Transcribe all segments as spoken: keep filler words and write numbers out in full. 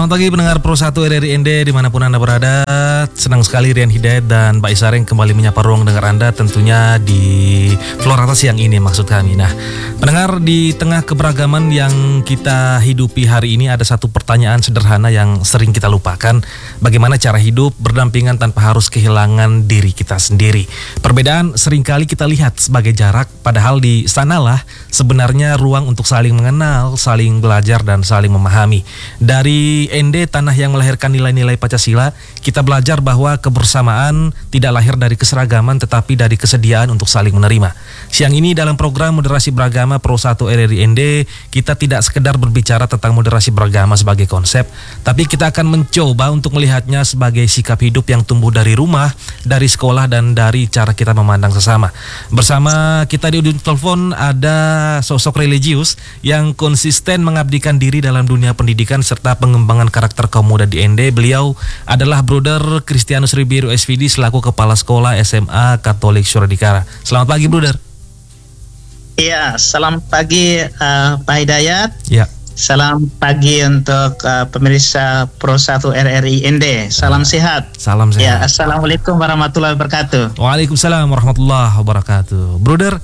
Selamat pagi pendengar Pro satu R R I N D dimanapun Anda berada. Senang sekali Rian Hidayat dan Mbak Isareng kembali menyapa ruang dengar Anda, tentunya di Florata siang ini maksud kami. Nah, pendengar, di tengah keberagaman yang kita hidupi hari ini ada satu pertanyaan sederhana yang sering kita lupakan. Bagaimana cara hidup berdampingan tanpa harus kehilangan diri kita sendiri? Perbedaan seringkali kita lihat sebagai jarak, padahal di sanalah sebenarnya ruang untuk saling mengenal, saling belajar dan saling memahami. Dari N D, tanah yang melahirkan nilai-nilai Pancasila, kita belajar bahwa kebersamaan tidak lahir dari keseragaman tetapi dari kesediaan untuk saling menerima. Siang ini dalam program Moderasi Beragama Pro satu R R I N D, kita tidak sekedar berbicara tentang moderasi beragama sebagai konsep, tapi kita akan mencoba untuk melihatnya sebagai sikap hidup yang tumbuh dari rumah, dari sekolah, dan dari cara kita memandang sesama. Bersama kita di ujung telepon ada sosok religius yang konsisten mengabdikan diri dalam dunia pendidikan serta pengembangan karakter kaum muda di N D. Beliau adalah Bruder Kristianus Ribeiro S V D selaku Kepala Sekolah S M A Katolik Suradikara. Selamat pagi, Bruder. Iya, selamat pagi uh, Pak Hidayat. Ya. Salam pagi untuk uh, pemirsa Pro satu R R I N D. Salam sehat. Salam sehat. Ya, Assalamualaikum warahmatullahi wabarakatuh. Waalaikumsalam warahmatullahi wabarakatuh. Bruder,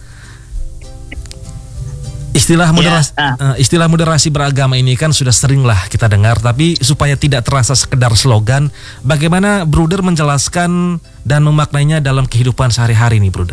Istilah moderasi, ya, ah. istilah moderasi beragama ini kan sudah seringlah kita dengar, tapi supaya tidak terasa sekedar slogan, bagaimana Bruder menjelaskan dan memaknainya dalam kehidupan sehari-hari nih, Bruder?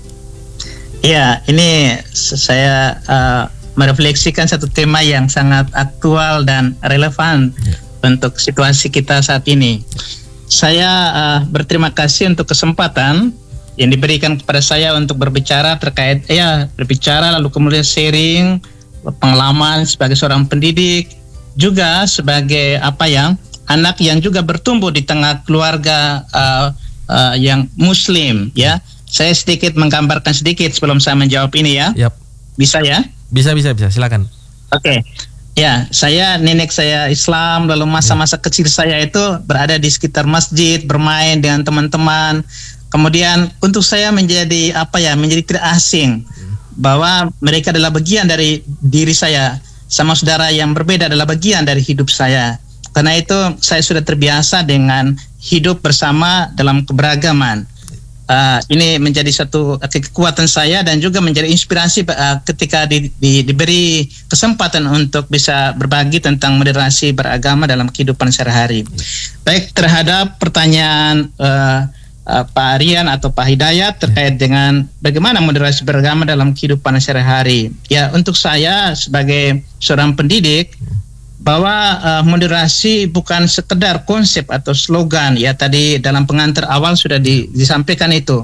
Ya, ini saya uh, merefleksikan satu tema yang sangat aktual dan relevan ya. Untuk situasi kita saat ini. Saya uh, berterima kasih untuk kesempatan yang diberikan kepada saya untuk berbicara terkait ya berbicara lalu kemudian sharing pengalaman sebagai seorang pendidik, juga sebagai apa ya anak yang juga bertumbuh di tengah keluarga uh, uh, yang Muslim ya. Saya sedikit menggambarkan sedikit sebelum saya menjawab ini ya. Yep. Bisa ya? Bisa bisa bisa silakan. Oke. Okay. Ya, saya nenek saya Islam, lalu masa-masa kecil saya itu berada di sekitar masjid, bermain dengan teman-teman. Kemudian untuk saya menjadi apa ya menjadi tidak asing bahwa mereka adalah bagian dari diri saya, sama saudara yang berbeda adalah bagian dari hidup saya. Karena itu saya sudah terbiasa dengan hidup bersama dalam keberagaman. Uh, ini menjadi satu kekuatan saya dan juga menjadi inspirasi uh, ketika di, di, diberi kesempatan untuk bisa berbagi tentang moderasi beragama dalam kehidupan sehari-hari. Baik, terhadap pertanyaan uh, Uh, Pak Rian atau Pak Hidayat terkait dengan bagaimana moderasi beragama dalam kehidupan sehari-hari. Ya, untuk saya sebagai seorang pendidik, bahwa uh, moderasi bukan sekedar konsep atau slogan. Ya, tadi dalam pengantar awal sudah di, disampaikan itu.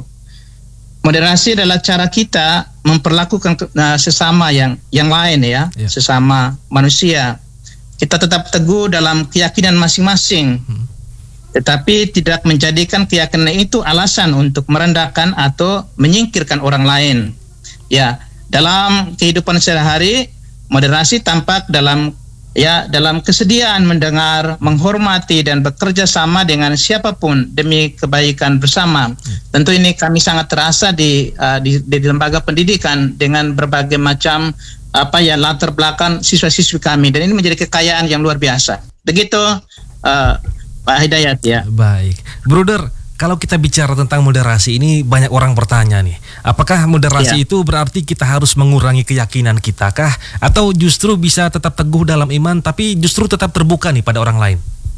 Moderasi adalah cara kita memperlakukan uh, sesama yang yang lain ya, ya, sesama manusia. Kita tetap teguh dalam keyakinan masing-masing. Hmm. Tetapi tidak menjadikan keyakinan itu alasan untuk merendahkan atau menyingkirkan orang lain. Ya, dalam kehidupan sehari-hari, moderasi tampak dalam ya dalam kesediaan mendengar, menghormati dan bekerja sama dengan siapapun demi kebaikan bersama. Tentu ini kami sangat terasa di uh, di, di lembaga pendidikan dengan berbagai macam apa ya latar belakang siswa-siswi kami, dan ini menjadi kekayaan yang luar biasa. Begitu uh, Pak Hidayat ya. Baik, Bruder, kalau kita bicara tentang moderasi ini banyak orang bertanya nih, apakah moderasi ya. Itu berarti kita harus mengurangi keyakinan kita kah? Atau justru bisa tetap teguh dalam iman tapi justru tetap terbuka nih pada orang lain?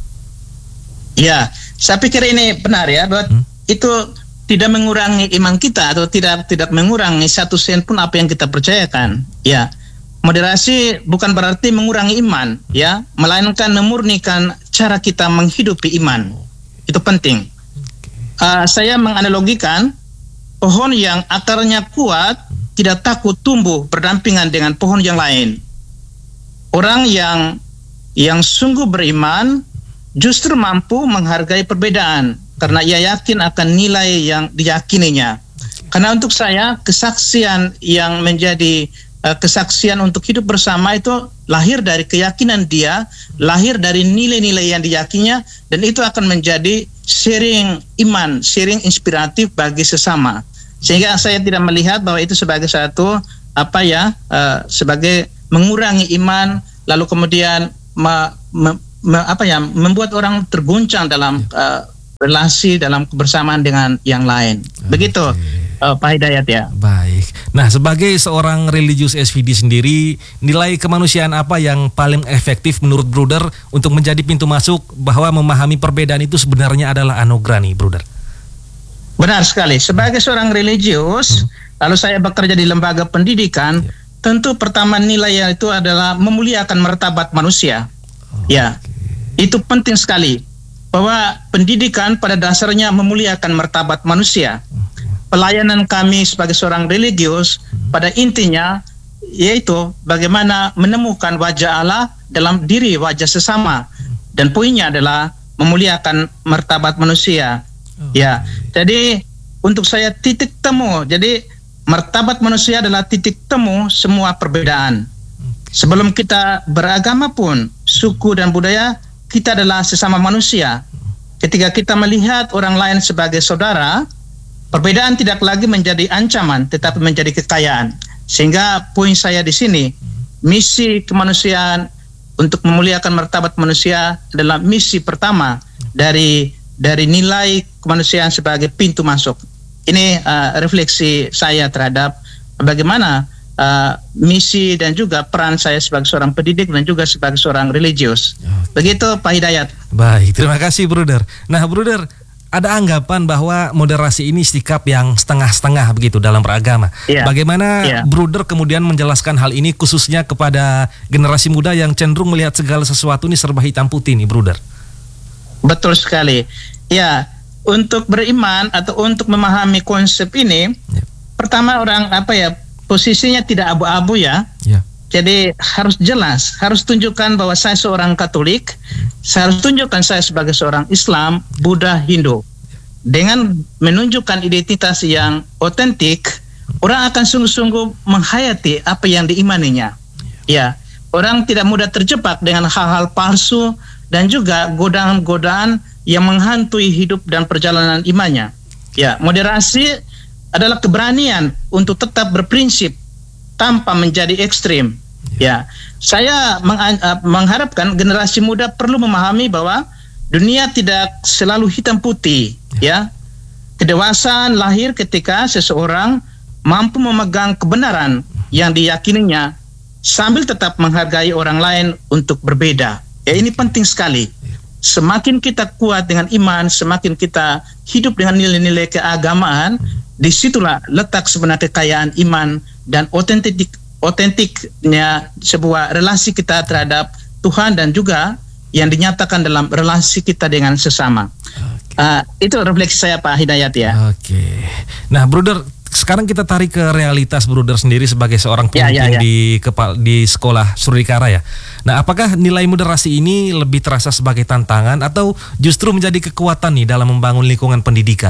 Ya, saya pikir ini benar ya, bahwa hmm? itu tidak mengurangi iman kita atau tidak tidak mengurangi satu sen pun apa yang kita percayakan. Ya. Moderasi bukan berarti mengurangi iman, ya, melainkan memurnikan cara kita menghidupi iman. Itu penting. Uh, saya menganalogikan pohon yang akarnya kuat tidak takut tumbuh berdampingan dengan pohon yang lain. Orang yang yang sungguh beriman justru mampu menghargai perbedaan karena ia yakin akan nilai yang diyakininya. Karena untuk saya kesaksian yang menjadi kesaksian untuk hidup bersama itu lahir dari keyakinan dia, lahir dari nilai-nilai yang diyakininya, dan itu akan menjadi sharing iman, sharing inspiratif bagi sesama. Sehingga saya tidak melihat bahwa itu sebagai satu apa ya uh, sebagai mengurangi iman, lalu kemudian me, me, me, apa ya membuat orang terguncang dalam uh, relasi dalam kebersamaan dengan yang lain. Begitu uh, Pak Hidayat ya. Baik. Nah, sebagai seorang religius S V D sendiri, nilai kemanusiaan apa yang paling efektif menurut Bruder untuk menjadi pintu masuk bahwa memahami perbedaan itu sebenarnya adalah anugerah nih, Bruder? Benar sekali. Sebagai seorang religius, hmm. lalu saya bekerja di lembaga pendidikan, ya. Tentu pertama nilai itu adalah memuliakan martabat manusia. Oh, ya, okay. Itu penting sekali. Bahwa pendidikan pada dasarnya memuliakan martabat manusia. Okay. Pelayanan kami sebagai seorang religius, hmm. pada intinya yaitu bagaimana menemukan wajah Allah dalam diri wajah sesama. Dan poinnya adalah memuliakan martabat manusia. Oh, ya, okay. Jadi untuk saya titik temu. Jadi martabat manusia adalah titik temu semua perbedaan. Sebelum kita beragama pun, suku dan budaya, kita adalah sesama manusia. Ketika kita melihat orang lain sebagai saudara, perbedaan tidak lagi menjadi ancaman, tetapi menjadi kekayaan. Sehingga poin saya di sini, misi kemanusiaan untuk memuliakan martabat manusia adalah misi pertama dari dari nilai kemanusiaan sebagai pintu masuk. Ini uh, refleksi saya terhadap bagaimana uh, misi dan juga peran saya sebagai seorang pendidik dan juga sebagai seorang religius. Begitu Pak Hidayat. Baik, terima kasih Bruder. Nah Bruder, ada anggapan bahwa moderasi ini sikap yang setengah-setengah begitu dalam beragama. Ya. Bagaimana ya. Bruder kemudian menjelaskan hal ini khususnya kepada generasi muda yang cenderung melihat segala sesuatu ini serba hitam putih nih Bruder? Betul sekali. Ya. Untuk beriman atau untuk memahami konsep ini, ya. Pertama orang apa ya posisinya tidak abu-abu ya. Ya. Jadi harus jelas, harus tunjukkan bahwa saya seorang Katolik, hmm. saya harus tunjukkan saya sebagai seorang Islam, Buddha, Hindu. Dengan menunjukkan identitas yang otentik, hmm. orang akan sungguh-sungguh menghayati apa yang diimaninya. Ya, orang tidak mudah terjebak dengan hal-hal palsu dan juga godaan-godaan yang menghantui hidup dan perjalanan imannya. Ya, moderasi adalah keberanian untuk tetap berprinsip tanpa menjadi ekstrim. Ya, saya mengharapkan generasi muda perlu memahami bahwa dunia tidak selalu hitam putih. Ya, kedewasaan lahir ketika seseorang mampu memegang kebenaran yang diyakininya sambil tetap menghargai orang lain untuk berbeda. Ya, ini penting sekali. Semakin kita kuat dengan iman, semakin kita hidup dengan nilai-nilai keagamaan, disitulah letak sebenarnya kekayaan iman dan otentik otentiknya sebuah relasi kita terhadap Tuhan dan juga yang dinyatakan dalam relasi kita dengan sesama. Okay. Uh, itu refleksi saya Pak Hidayat ya. Oke. Okay. Nah, Bruder, sekarang kita tarik ke realitas Bruder sendiri sebagai seorang pemimpin ya, ya, ya. di kepala di sekolah Suradikara ya. Nah, apakah nilai moderasi ini lebih terasa sebagai tantangan atau justru menjadi kekuatan nih dalam membangun lingkungan pendidikan?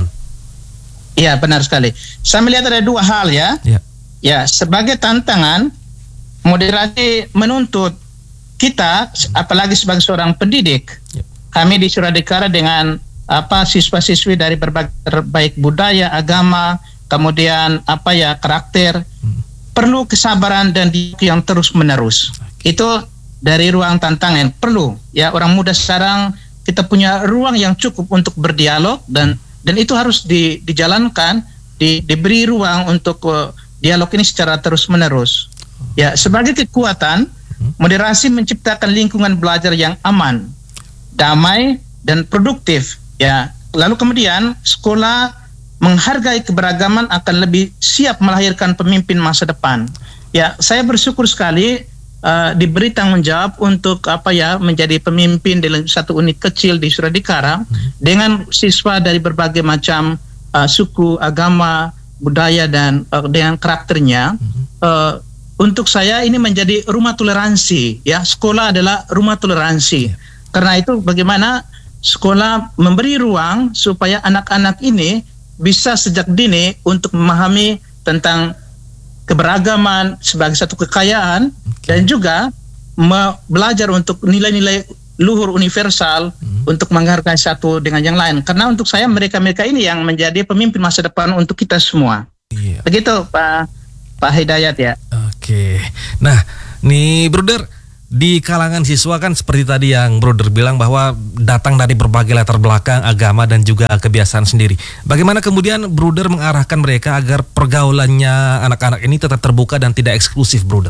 Iya, benar sekali. Saya melihat ada dua hal ya. Ya, ya sebagai tantangan, moderasi menuntut kita, apalagi sebagai seorang pendidik, ya. Kami di Suradikara dengan apa siswa-siswi dari berbagai baik budaya, agama, kemudian apa ya karakter, hmm. perlu kesabaran dan dialog yang terus menerus. Okay. Itu dari ruang tantangan perlu ya orang muda sekarang kita punya ruang yang cukup untuk berdialog dan dan itu harus di, dijalankan, di, diberi ruang untuk uh, dialog ini secara terus menerus. Ya sebagai kekuatan, moderasi menciptakan lingkungan belajar yang aman, damai dan produktif. Ya lalu kemudian sekolah menghargai keberagaman akan lebih siap melahirkan pemimpin masa depan. Ya, saya bersyukur sekali uh, diberi tanggung jawab untuk apa ya menjadi pemimpin dalam satu unit kecil di Suradikara hmm. dengan siswa dari berbagai macam uh, suku, agama, budaya dan uh, dengan karakternya. Hmm. Uh, untuk saya ini menjadi rumah toleransi. Ya, sekolah adalah rumah toleransi. Yeah. Karena itu bagaimana sekolah memberi ruang supaya anak-anak ini bisa sejak dini untuk memahami tentang keberagaman sebagai satu kekayaan okay. dan juga belajar untuk nilai-nilai luhur universal hmm. untuk menghargai satu dengan yang lain. Karena untuk saya mereka-mereka ini yang menjadi pemimpin masa depan untuk kita semua. Yeah. Begitu Pak Pak Hidayat ya. Oke. Okay. Nah, nih Bruder, di kalangan siswa kan seperti tadi yang Brother bilang bahwa datang dari berbagai latar belakang, agama dan juga kebiasaan sendiri. Bagaimana kemudian Brother mengarahkan mereka agar pergaulannya anak-anak ini tetap terbuka dan tidak eksklusif, Brother?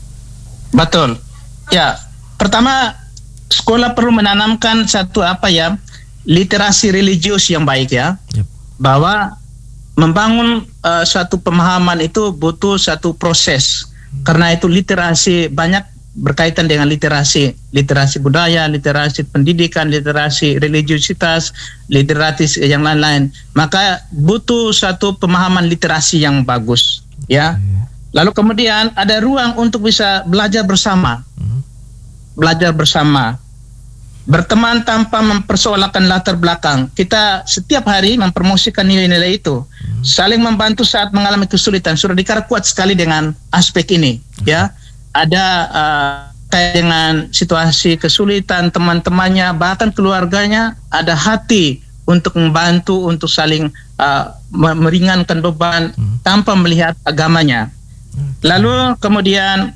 Betul. Ya, pertama sekolah perlu menanamkan satu apa ya, literasi religius yang baik ya. Yep. Bahwa membangun uh, suatu pemahaman itu butuh satu proses. Hmm. Karena itu literasi banyak berkaitan dengan literasi, literasi budaya, literasi pendidikan, literasi religiusitas, literasi yang lain-lain. Maka butuh satu pemahaman literasi yang bagus, ya. Lalu kemudian ada ruang untuk bisa belajar bersama, belajar bersama, berteman tanpa mempersoalkan latar belakang. Kita setiap hari mempromosikan nilai-nilai itu, saling membantu saat mengalami kesulitan. Suradikara kuat sekali dengan aspek ini, ya. Ada uh, kayak dengan situasi kesulitan teman-temannya, bahkan keluarganya, ada hati untuk membantu, untuk saling uh, meringankan beban hmm. tanpa melihat agamanya. Hmm. Lalu kemudian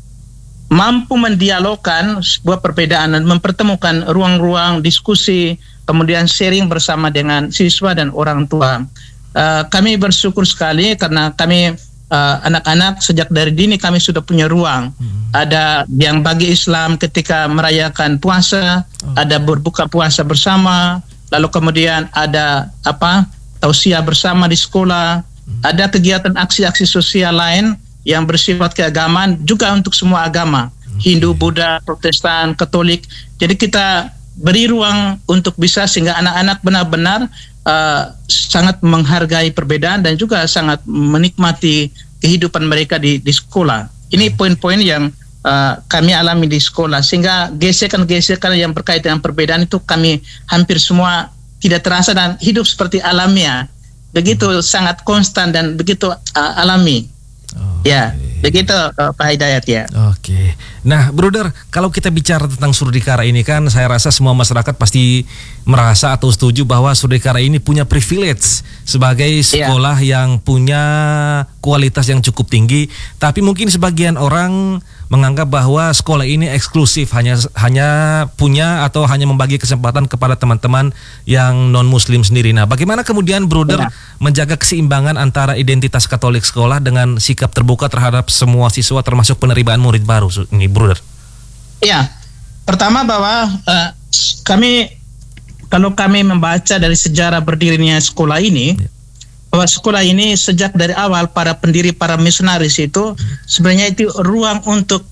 mampu mendialogkan sebuah perbedaan dan mempertemukan ruang-ruang diskusi, kemudian sharing bersama dengan siswa dan orang tua. Uh, kami bersyukur sekali karena kami Uh, anak-anak sejak dari dini kami sudah punya ruang. Hmm. Ada yang bagi Islam ketika merayakan puasa, oh. ada berbuka puasa bersama, lalu kemudian ada apa tausiah bersama di sekolah, hmm. ada kegiatan aksi-aksi sosial lain yang bersifat keagamaan juga untuk semua agama, okay. Hindu, Buddha, Protestan, Katolik. Jadi kita beri ruang untuk bisa sehingga anak-anak benar-benar Uh, sangat menghargai perbedaan dan juga sangat menikmati kehidupan mereka di, di sekolah. Ini poin-poin yang uh, kami alami di sekolah, sehingga gesekan-gesekan yang berkaitan dengan perbedaan itu kami hampir semua tidak terasa dan hidup seperti alamiah. Begitu sangat konstan dan begitu uh, alami. Okay. Ya, begitu uh, Pak Hidayat ya. Oke. Okay. Nah, Brother, kalau kita bicara tentang Suradikara ini kan saya rasa semua masyarakat pasti merasa atau setuju bahwa Suradikara ini punya privilege sebagai sekolah yeah. yang punya kualitas yang cukup tinggi, tapi mungkin sebagian orang menganggap bahwa sekolah ini eksklusif, hanya hanya punya atau hanya membagi kesempatan kepada teman-teman yang non-muslim sendiri. Nah, bagaimana kemudian Brother yeah. menjaga keseimbangan antara identitas Katolik sekolah dengan sikap terbuka terhadap semua siswa termasuk penerimaan murid baru ini, Brother? Iya, pertama bahwa uh, kami kalau kami membaca dari sejarah berdirinya sekolah ini, yeah. bahwa sekolah ini sejak dari awal para pendiri, para misionaris itu sebenarnya itu ruang untuk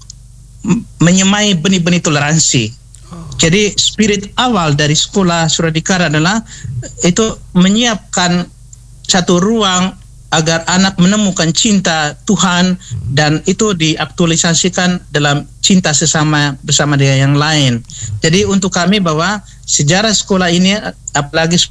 menyemai benih-benih toleransi. Jadi spirit awal dari sekolah Suradikara adalah itu menyiapkan satu ruang agar anak menemukan cinta Tuhan dan itu diaktualisasikan dalam cinta sesama bersama dengan yang lain. Jadi untuk kami bahwa sejarah sekolah ini apalagi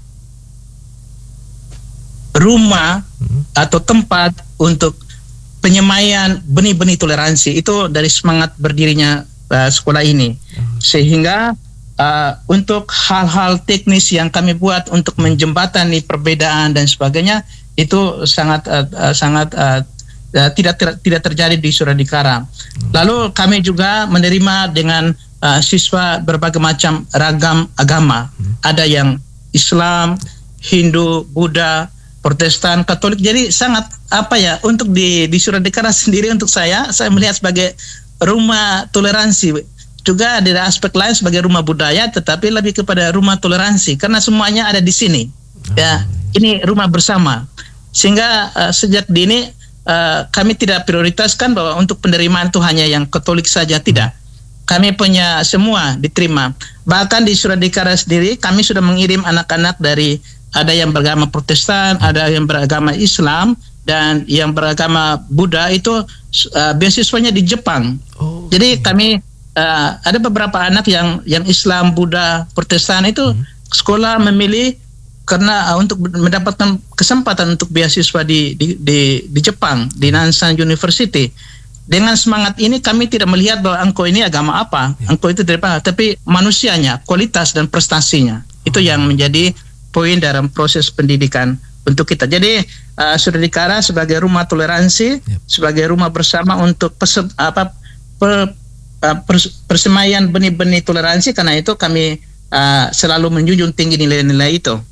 rumah atau tempat untuk penyemaian benih-benih toleransi itu dari semangat berdirinya uh, sekolah ini, sehingga uh, untuk hal-hal teknis yang kami buat untuk menjembatani perbedaan dan sebagainya itu sangat uh, uh, sangat uh, uh, tidak ter, tidak terjadi di Suradikara. Lalu kami juga menerima dengan uh, siswa berbagai macam ragam agama, ada yang Islam, Hindu, Buddha, Protestan, Katolik. Jadi sangat apa ya, untuk di di Suradikara sendiri untuk saya saya melihat sebagai rumah toleransi. Juga ada aspek lain sebagai rumah budaya, tetapi lebih kepada rumah toleransi karena semuanya ada di sini. Ya, ini rumah bersama. Sehingga uh, sejak dini uh, kami tidak prioritaskan bahwa untuk penerimaan itu hanya yang Katolik saja, tidak. Kami punya semua diterima. Bahkan di Suradikara sendiri kami sudah mengirim anak-anak dari ada yang beragama Protestan, ada yang beragama Islam, dan yang beragama Buddha itu uh, beasiswanya di Jepang. Oh, jadi okay. kami uh, ada beberapa anak yang yang Islam, Buddha, Protestan itu hmm. sekolah memilih karena uh, untuk mendapatkan kesempatan untuk beasiswa di di di, di Jepang, di Nansan University. Dengan semangat ini kami tidak melihat bahwa engkau ini agama apa, yeah. engkau itu dari mana, tapi manusianya, kualitas dan prestasinya. Itu oh. yang menjadi poin dalam proses pendidikan untuk kita. Jadi uh, Suradikara sebagai rumah toleransi, yep. sebagai rumah bersama untuk pese, apa, pe, uh, pers- persemaian benih-benih toleransi, karena itu kami uh, selalu menjunjung tinggi nilai-nilai itu.